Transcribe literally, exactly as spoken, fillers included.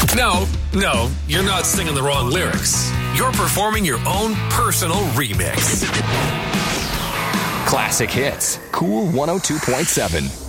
No, no, you're not singing the wrong lyrics. You're performing your own personal remix. Classic Hits, Cool one oh two point seven.